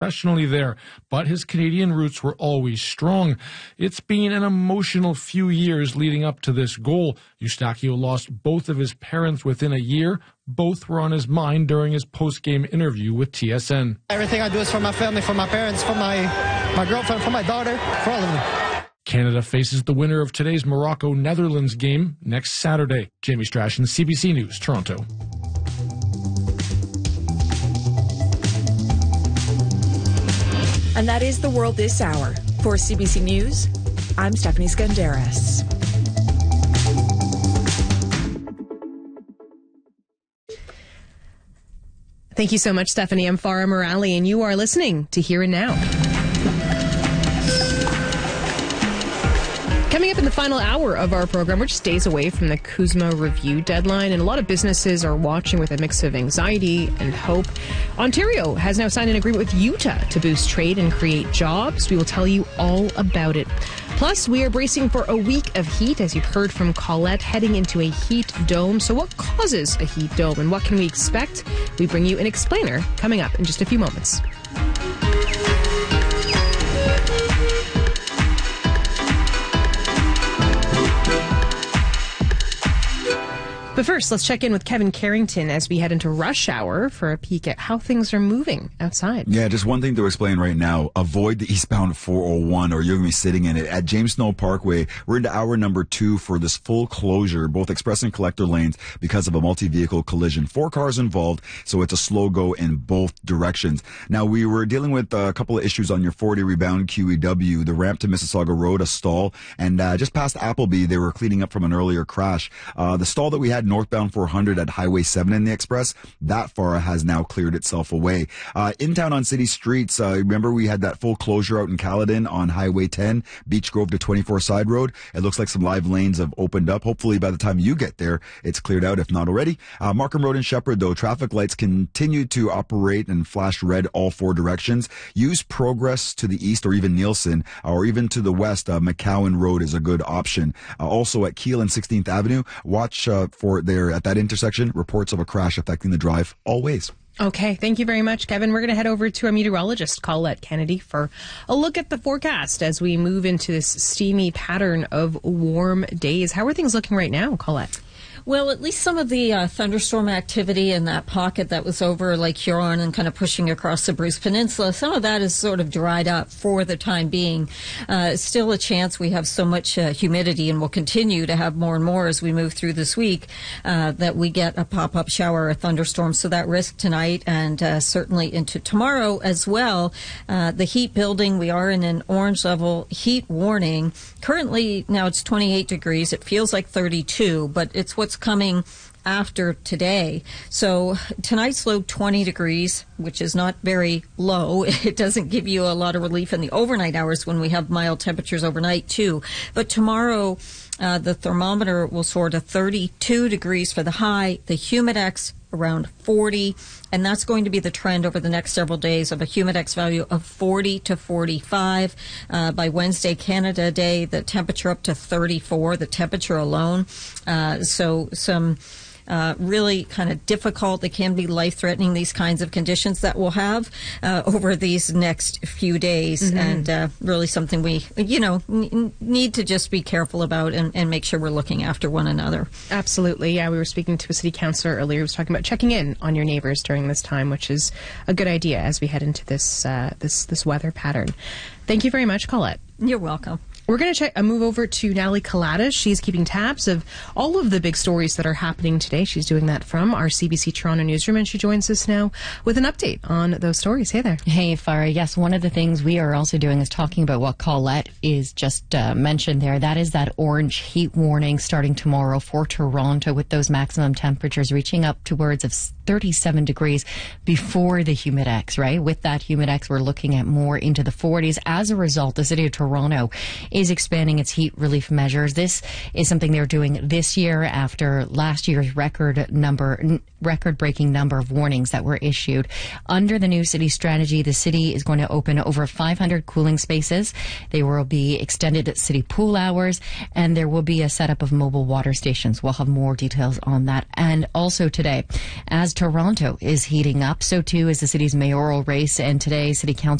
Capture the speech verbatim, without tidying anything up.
professionally there, but his Canadian roots were always strong. It's been an emotional few years leading up to this goal. Eustachio lost both of his parents within a year. Both were on his mind during his post-game interview with T S N. Everything I do is for my family, for my parents, for my, my girlfriend, for my daughter, for all of them. Canada faces the winner of today's Morocco-Netherlands game next Saturday. Jamie Strachan, C B C News, Toronto. And that is the world this hour. For C B C News, I'm Stephanie Skandaris. Thank you so much, Stephanie. I'm Farah Morali, and you are listening to Here and Now. Coming up in the final hour of our program, we're just days away from the CUSMA review deadline, and a lot of businesses are watching with a mix of anxiety and hope. Ontario has now signed an agreement with Utah to boost trade and create jobs. We will tell you all about it. Plus, we are bracing for a week of heat, as you've heard from Colette, heading into a heat dome. So what causes a heat dome and what can we expect? We bring you an explainer coming up in just a few moments. But first, let's check in with Kevin Carrington as we head into rush hour for a peek at how things are moving outside. Yeah, just one thing to explain right now. Avoid the eastbound four oh one or you're going to be sitting in it. At James Snow Parkway, we're into hour number two for this full closure, both express and collector lanes, because of a multi-vehicle collision. Four cars involved, so it's a slow go in both directions. Now, we were dealing with a couple of issues on your forty rebound Q E W, the ramp to Mississauga Road, a stall, and uh, just past Appleby, they were cleaning up from an earlier crash. Uh, the stall that we had northbound four hundred at Highway seven in the Express, that far has now cleared itself away. Uh, in town on city streets, uh, remember we had that full closure out in Caledon on Highway ten, Beach Grove to twenty-four Side Road. It looks like some live lanes have opened up. Hopefully by the time you get there, it's cleared out, if not already. Uh, Markham Road and Shepherd, though, traffic lights continue to operate and flash red all four directions. Use Progress to the east or even Nielsen, or even to the west, uh, McCowan Road is a good option. Uh, also at Keele and sixteenth Avenue, watch uh, for there at that intersection, reports of a crash affecting the drive always. Okay, thank you very much, Kevin. We're going to head over to our meteorologist, Colette Kennedy, for a look at the forecast as we move into this steamy pattern of warm days. How are things looking right now, Colette? Well, at least some of the uh, thunderstorm activity in that pocket that was over Lake Huron and kind of pushing across the Bruce Peninsula, some of that is sort of dried up for the time being. Uh, still a chance. We have so much uh, humidity, and we'll continue to have more and more as we move through this week, uh, that we get a pop-up shower or thunderstorm. So that risk tonight and uh, certainly into tomorrow as well. Uh, the heat building, we are in an orange level heat warning. Currently, now it's twenty-eight degrees. It feels like thirty-two, but it's what's coming after today. So tonight's low twenty degrees, which is not very low. It doesn't give you a lot of relief in the overnight hours when we have mild temperatures overnight too. But tomorrow, uh, the thermometer will soar to thirty-two degrees for the high, the humidex around forty, and that's going to be the trend over the next several days of a humidex value of forty to forty-five. Uh, by Wednesday, Canada Day, the temperature up to thirty-four, the temperature alone. Uh, so some Uh, really kind of difficult. They can be life-threatening, these kinds of conditions that we'll have uh, over these next few days. Mm-hmm. And uh, really something we, you know, n- need to just be careful about and, and make sure we're looking after one another. Absolutely. Yeah, we were speaking to a city councillor earlier who was talking about checking in on your neighbours during this time, which is a good idea as we head into this uh, this this weather pattern. Thank you very much, Colette. You're welcome. We're going to check, uh, move over to Natalie Kalata. She's keeping tabs of all of the big stories that are happening today. She's doing that from our C B C Toronto newsroom, and she joins us now with an update on those stories. Hey there. Hey, Farah. Yes, one of the things we are also doing is talking about what Colette is just uh, mentioned there. That is that orange heat warning starting tomorrow for Toronto, with those maximum temperatures reaching up towards of thirty-seven degrees before the humidex, right? With that humidex, we're looking at more into the forties. As a result, the city of Toronto is expanding its heat relief measures. This is something they're doing this year after last year's record number record-breaking number of warnings that were issued. Under the new city strategy, the city is going to open over five hundred cooling spaces. They will be extended at city pool hours, and there will be a setup of mobile water stations. We'll have more details on that. And also today, as Toronto is heating up, so too is the city's mayoral race, and today City Council